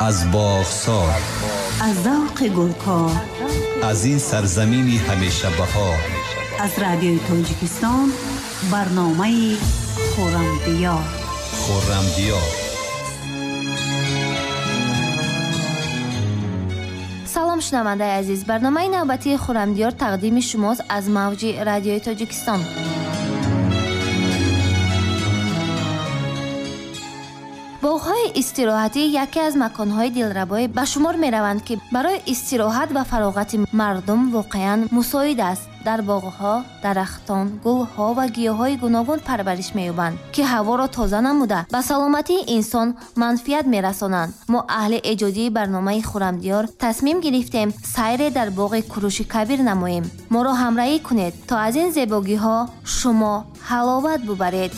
از باغسار، از ذوق گلکار، از این سرزمین همیشه بهار، از رادیوی تاجیکستان برنامه خرمدیار. салом шунавандаи азиз, барномаи навбатии хуррамдиёр тақдими шумост аз мавҷи радиои тоҷикистон. боғҳои истироҳатӣ яке аз маконҳои дилрабои ба шумор мераванд, ки барои истироҳат ва фароғати мардум воқеан мусоид аст. дар боғҳо дарахтон, гулҳо ва гиёҳҳои гуногун парвариш меёбанд, ки ҳаворо тоза намуда ба саломатии инсон манфиат мерасонанд. мо аҳли эҷодии барномаи хуррамдиёр тасмим гирифтем сайре дар боғи Куруши Кабир намоем. моро ҳамроҳӣ кунед то аз ин зебогиҳо шумо ҳаловат бубаред.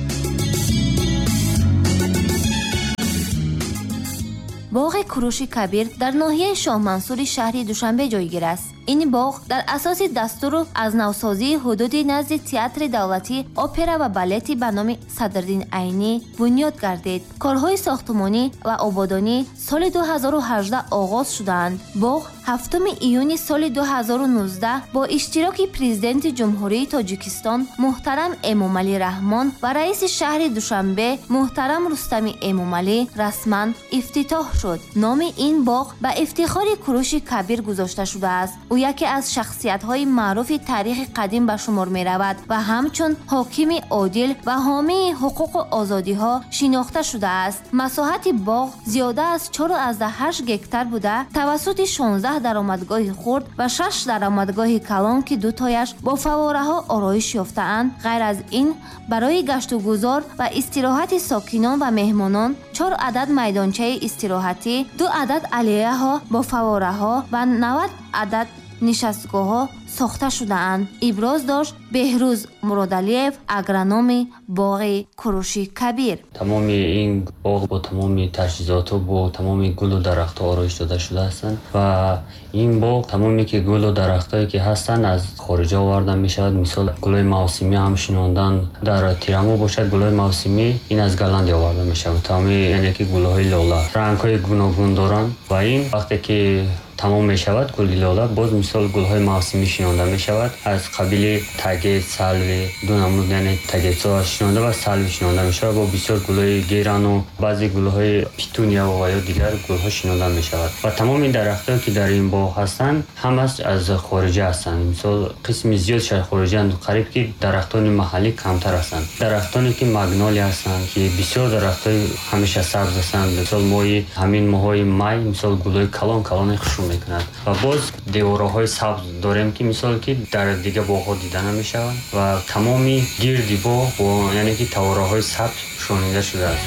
боғи Куруши Кабир дар ноҳияи Шоҳмансури шаҳри Душанбе ҷойгир аст. ин боғ дар асоси дастуру аз навсозии ҳудуди назди театри давлатӣ опера ва балети ба номи Садриддин Айнӣ бунёд гардид. корҳои сохтмонӣ ва ободонӣ соли 2018 оғоз шудаанд. боғ 7 июни соли 2019 бо иштироки президенти ҷумҳурии Тоҷикистон муҳтарам Эмомалӣ Раҳмон ва раиси шаҳри Душанбе муҳтарам Рустами Эмомалӣ расман ифтитоҳ шуд. номи ин боғ ба ифтихори Куруши Кабир гузошта шудааст. ӯ яке аз шахсиятҳои маъруфи таърихи қадим ба шумор меравад ва ҳамчун ҳокими одил ва ҳомии ҳуқуқу озодиҳо шинохта шудааст. масоҳати боғ зиёда аз 4,8 гектар буда тавассути 16 даромадгоҳи хурд ва 6 даромадгоҳи калон, ки дутояш бо фаввораҳо ороиш ёфтаанд. ғайр аз ин барои гашту гузор ва истироҳати сокинон ва меҳмонон 4 адад майдончаи истироҳатӣ, 2 адад аллеяҳо бо фаввораҳо ва 90 адад нишастгоҳҳо сохта шудаанд. иброз дошт Беҳрӯз Муродалиев, агрономи боғи Куруши Кабир. тамоми ин боғ бо тамоми таҷҳизоту бо тамоми гулу дарахтҳо ороиш дода шудааст ва ин боғ тамоми ки гулу дарахтҳое ки ҳастанд аз хориҷа оварда мешавад. мисол гулҳои мавсимӣ ҳам шинондан дар Тираму бошад. гулҳои мавсимӣ ин аз Голландия оварда мешавад. тамоми яъне ки гулҳои лола рангҳои гуногун доранд ва ин вақте ки тамом мешавад гули лола, боз мисол гулҳои мавсимӣ шинонда мешавад. аз қабили тагет, салви, ду намуд яъне тагетсо шинонда ва салви шинонда мешавад. бо бисёр гулҳои герану баъзе гулҳои питуния ва ё дигар гулҳо шинонда мешавад. ва тамоми дарахтҳое ки дар ин боғ ҳастанд ҳамаш аз хориҷа ҳастанд. мисол қисми зиёдшаш хориҷаанд. қариб ки дарахтони маҳаллӣ камтар ҳастанд. дарахтоне ки магнолия ҳастанд, ки бисёр дарахтҳои ҳамеша сабз ҳастанд. мисол моҳи ҳамин моҳҳои май мисол гулҳои калони хушум мекунад. ва боз девораҳои сабз дорем ки мисол ки дар дига боғҳо дида намешаванд ва тамоми гирди боғ бо яъне ки тавораҳои сабз шонида шудааст.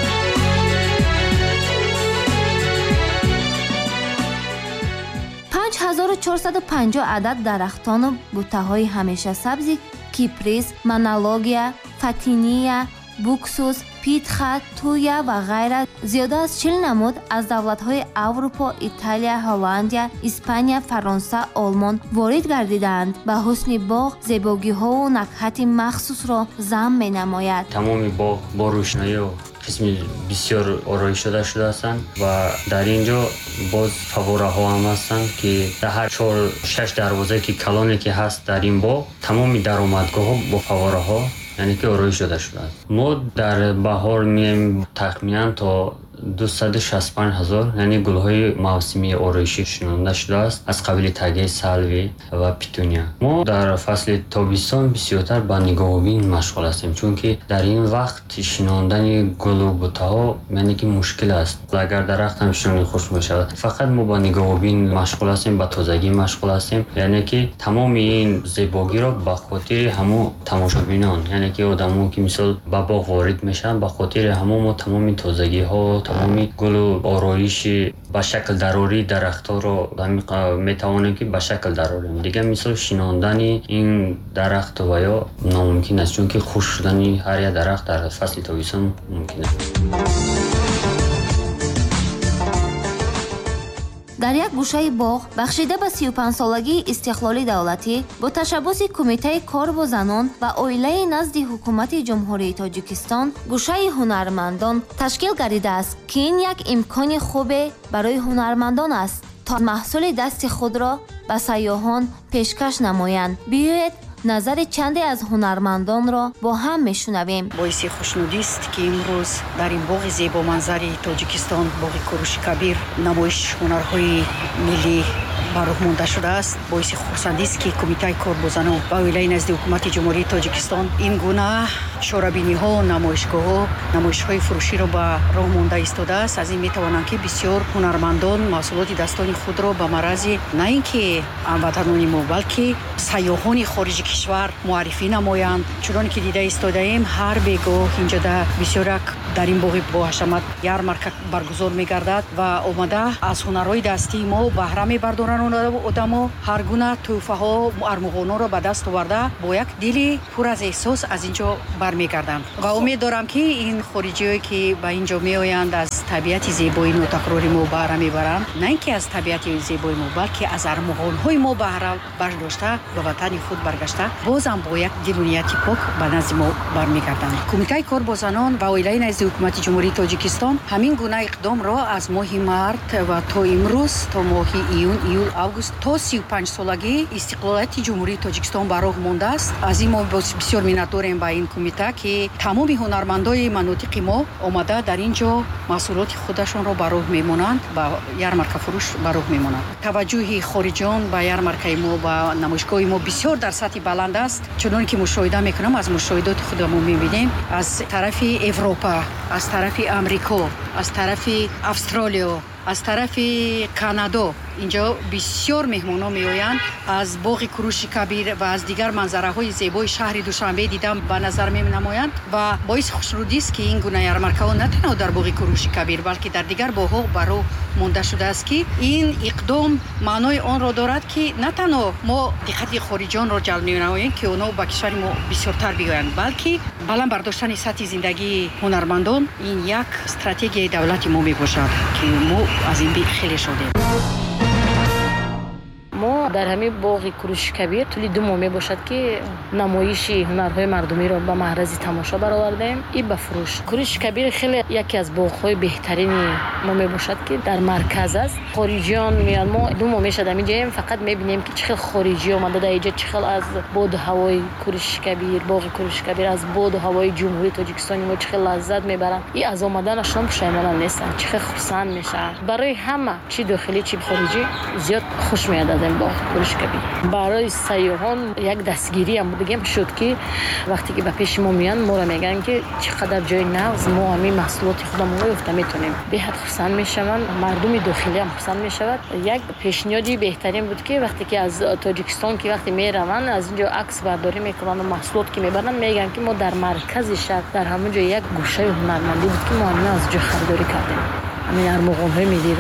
5450 адад дарахтону бутаҳои ҳамешасабзи киприс, монология, фатиния, буксус, питха, туя ва ғайра зиёда аз 40 намуд аз давлатҳои Аврупо, Италия, Ҳолландия, Испания, Фаронса, Олмон ворид гардидаанд. ба ҳусни боғ зебогиҳову накҳати махсусро зам менамояд. тамоми боғ бо рӯшноию қисми бисёр ороиш дода шудаастанд ва дар ин ҷо боз фаввораҳо ҳам ҳастанд, ки дар ҳар 4-6 дарвозае ки калоне ки ҳаст дар ин боғ тамоми даромадгоҳҳо бо фаввораҳо яъне ки ороиш дода шудааст. мо дар баҳор меем тахминан то 265,000 яъне гулҳои мавсимии ороишӣ шинонда шудааст аз қабили тагей, салви ва питуния. мо дар фасли тобистон бисёртар ба нигоҳубин машғул ҳастем, чунки дар ин вақт шинондани гулу бутаҳо яъне ки мушкил аст. агар дарахт ҳам шинони хуш мешавад. фақат мо ба нигоҳубин машғул ҳастем, ба тозагӣ машғул ҳастем. яъне ки тамоми ин зебогиро ба хотири ҳамон тамошобинон, яъне ки одамо ки мисол ба боғ ворид мешаванд, ба хотири ҳамон мо тамоми тозагиҳо, тамоми гулу ороиши ба шакл дарории дарахтҳоро метавонем ки ба шакл дарорем. дига мисол шинондани ин дарахт ва ё номумкин аст, чунки хушк шудани ҳар як дарахт дар фасли тобистон мумкин аст. дар як гӯшаи боғ бахшида ба 35-солагии истиқлоли давлатӣ бо ташаббуси Кумитаи кор бо занон ва оилаи назди ҳукумати ҷумҳурии Тоҷикистон гӯшаи ҳунармандон ташкил гардидааст, ки ин як имкони хубе барои ҳунармандон аст то маҳсули дасти худро ба сайёҳон пешкаш намоянд. биёед назари чанде аз ҳунармандонро бо ҳам мешунавем. боиси хушнудист ки имрӯз дар ин боғи зебоманзари Тоҷикистон, боғи Куруши Кабир, намоиш ҳунарҳои миллӣ бароҳ монда шудааст. боиси хурсандист ки Кумитаи кор бо занон ва оилаи назди ҳукумати ҷумҳурии Тоҷикистон ин гуна шорабиниҳо, намоишгоҳҳо, намоишҳои фурӯширо ба роҳ монда истодааст. аз ин метавонанд ки бисёр ҳунармандон маҳсулоти дастони худро ба марази на ин ки ҳамватанони мо, балки сайёҳони хориҷи кишвар муаррифӣ намоянд. чуноне ки дида истодаем, ҳар бегоҳ инҷода бисёрак дар ин боғи боҳашамат ярмарка баргузор мегардад ва омада аз ҳунарҳои дастии мо баҳра мебардоранд. одамо ҳар гуна тӯҳфаҳо, армуғонҳоро ба даст оварда бо як дили пур аз эҳсос аз ин ҷо бармегарданд. ва умед дорам ки ин хориҷиҳое ки ба ин ҷо меоянд аз табиати зебои нотакрори мо баҳра мебаранд, на ин ки аз табиати зебои мо, балки аз армуғонҳои мо баҳра бардошта ба ватани худ баргашта бозам бо як дилу нияти пок ба назди мо бармегарданд. Кумитаи кор бо занон ва оилаи назди ҳукумати ҷумҳурии Тоҷикистон ҳамин гуна иқдомро аз моҳи март ва то имрӯз, то моҳи июн, июл, август, то 35-солагии истиқлолияти ҷумҳурии Тоҷикистон ба роҳ мондааст. аз ин мо бисёр миннатдорем ба ин кумита ки тамоми ҳунармандои манотиқи мо омада дар ин ҷо маҳсулоти худашонро ба роҳ мемонанд, ба ярмарка фурӯш ба роҳ мемонанд. таваҷҷӯҳи хориҷон ба ярмаркаи мо, ба намоишгоҳи мо бисёр дар сатҳи баланд аст. чуноне ки мушоҳида мекунам, аз мушоҳидоти худамон мебинем, аз тарафи Европа, аз тарафи Амрико, аз тарафи Австралиё, аз тарафи Канадо инҷо бисёр меҳмонон меоянд. аз боғи Куруши Кабир ва аз дигар манзараҳои зебои шаҳри Душанбе дидам ба назар менамоянд ва боиси хушнудист ки ин гуна ярмаркаҳо на танҳо дар боғи Куруши Кабир, балки дар дигар боғҳо ба роҳ монда шудааст ки ин иқдом маънои онро дорад ки на танҳо мо диққати хориҷонро ҷалб менамоем ки онҳо ба кишвари мо бисёртар биёянд, балки баланд бардоштани сатҳи зиндагии ҳунармандон ин як стратегияи давлати мо мебошад ки мо аз ин хеле шодем. мо дар ҳамин боғи Куруши Кабир тӯли 2 моҳ мебошад ки намоиши ҳунарҳои мардумиро ба маърази тамошо баровардаем и ба фурӯш. Куруши Кабир хеле яке аз боғҳои беҳтарини мо мебошад ки дар марказ аст. хориҷиён меянд, мо 2 моҳ мешад ҳамин ҷоем фақат мебинем ки чӣ хел хориҷӣ омада дар инҷа, чӣ хел аз боду ҳавои Куруши Кабир, боғи Куруши Кабир, аз боду ҳавои ҷумҳурии Тоҷикистони мо чӣ хел лаззат мебаранд. и аз омаданашон пушаймон нестанд, чӣ хел хурсанд мешаванд. барои ҳама чӣ дохилӣ, чӣ хориҷӣ зиёд хуш меядад боғ Куруши Кабир. барои сайёҳон як дастгирӣ ҳам бигем шуд ки вақте ки ба пеши мо меянд, моро мегӯянд ки чӣ қадар ҷои нағз мо ҳамин маҳсулоти худамонро ёфта метонем. беҳад хурсанд мешаванд, мардуми дохилӣ ҳам хурсанд мешавад. як пешниҳоди беҳтарин буд ки вақте ки аз Тоҷикистон ки вақте мераванд, аз ин ҷо акс бардорӣ мекунанд ва маҳсулот ки мебаранд, мегӯянд ки мо дар маркази шаҳр дар ҳамон ҷо як гӯшаи ҳунармандӣ буд ки мо ҳамин аз ҷо харидорӣ кардем. ҳамин армуғонҳои миллиро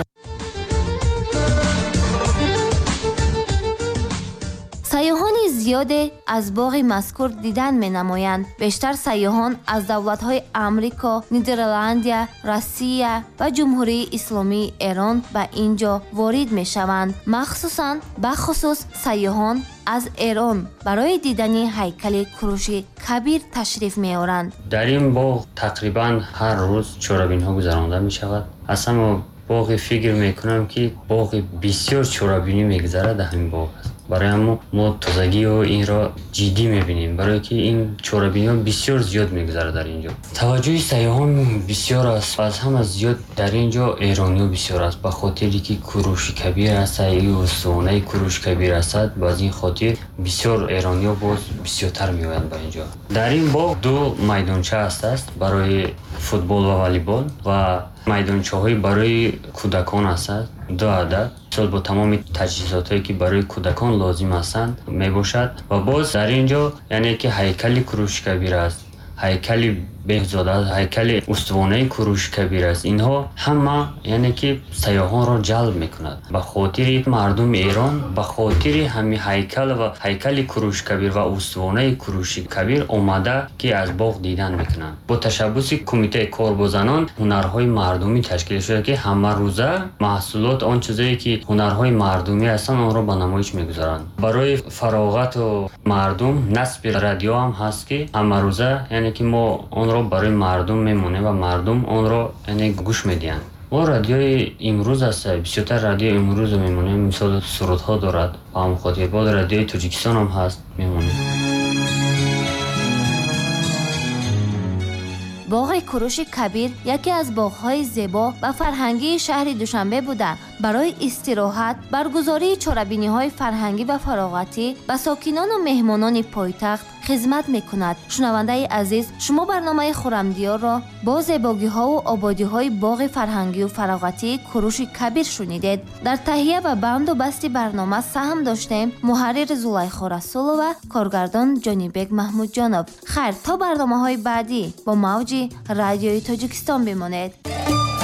сайёҳони зиёде аз боғи мазкур дидан менамоянд. бештар сайёҳон аз давлатҳои Амрико, Нидерландия, Россия ва Ҷумҳурии Исломии Эрон ба ин ҷо ворид мешаванд. махсусан бахусус сайёҳон аз Эрон барои дидани ҳайкали Куруши Кабир ташриф меоранд. дар ин боғ тақрибан ҳар рӯз чорабинҳо гузаронда мешавад. асlan мо боғи фикр мекунам ки боғи бисёр чорабинӣ мегузарад дар ҳамин боғ аст. барои ҳамо мо тозагиҳо инро ҷиддӣ мебинем, барое ки ин чорабиниҳо бисёр зиёд мегузарад дар ин ҷо. таваҷҷӯҳи сайёҳон бисёр аст. аз ҳама зиёд дар ин ҷо эрониҳо бисёр аст, ба хотире ки Куруши Кабир аст, и устуонаи Куруши Кабир аст. баъз ин хотир бисёр эрониҳо боз бисёртар меоянд ба ин ҷо. дар ин боғ 2 майдонча аст барои футбол ва волейбол ва майдончаҳои барои кӯдакон ҳастанд 2 адад бо тамоми таҷҳизотое ки барои кӯдакон лозим ҳастанд мебошад. ва боз дар ин ҷо яъне ки ҳайкали Куруши Кабир аст, ҳайкали беҳзода, ҳайкали устувонаи Кӯруши Кабир аст. Инҳо ҳама яъне ки сайёҳонро ҷалб мекунад. Ба хотири мардуми Эрон, ба хотири ҳамин ҳайкал ва ҳайкали Кӯруши Кабир ва устувонаи Кӯруши Кабир омада ки аз боғ дидан мекунанд. Бо ташаббуси Кумитаи кор бо занон ҳунарҳои мардумӣ ташкил шуда ки ҳамарӯза маҳсулот он чизое ки ҳунарҳои мардумӣ ҳастанд онро ба намоиш мегузоранд. Барои фароғату мардум насби радио ҳам ҳаст ки ҳамарӯза яъне ки мо онро барои мардум мемонем ва мардум онро яъне гӯш медиҳанд. мо радиои имрӯз аст, бисёртар радиои имрӯзро мемонем. мисол сурудҳо дорад ба ҳамон хотир. бод радиои Тоҷикистон ҳам ҳаст, мемонем. боғи Кӯруши Кабир яке аз боғҳои зебо ва фарҳангии шаҳри Душанбе буда барои истироҳат, баргузории чорабиниҳои фарҳангӣ ва фароғатӣ ба сокинону меҳмонони пойтахт хизмат мекунад. шунавандаи азиз, шумо барномаи Хуррамдиёрро бо зебогиҳову ободиҳои боғи фарҳангию фароғатии Кӯруши Кабир шунидед. дар таҳия ва банду басти барнома саҳм доштем муҳаррир Зулайхо Расулова, коргардон Ҷонибек Маҳмудҷонов. хайр, то барномаҳои баъдӣ бо мавҷи радиои Тоҷикистон бимонед.